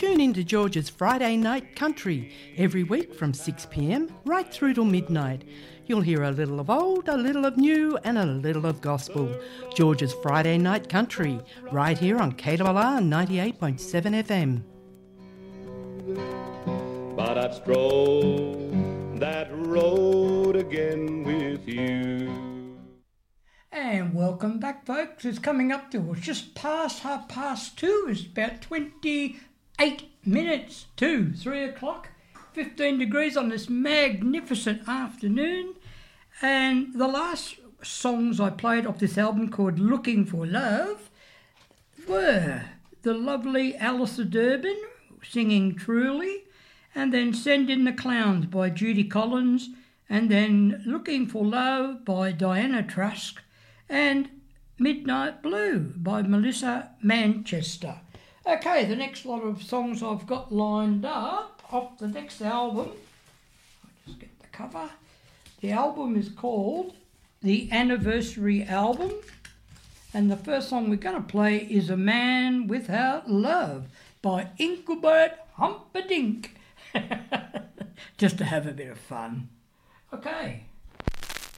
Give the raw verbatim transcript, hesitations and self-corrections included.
Tune in to George's Friday Night Country every week from six p m right through till midnight. You'll hear a little of old, a little of new and a little of gospel. George's Friday Night Country, right here on K R R ninety-eight point seven F M. But I'd stroll that road again with you. And welcome back, folks. It's coming up to, it's just past half past two. It's about twenty-eight minutes to three o'clock. fifteen degrees on this magnificent afternoon. And the last songs I played off this album called Looking for Love were the lovely Alistair Durbin singing Truly, and then Send in the Clowns by Judy Collins, and then Looking for Love by Diana Trask, and Midnight Blue by Melissa Manchester. Okay, the next lot of songs I've got lined up off the next album. I'll just get the cover. The album is called The Anniversary Album, and the first song we're going to play is A Man Without Love by Engelbert Humperdinck. Just to have a bit of fun. Okay.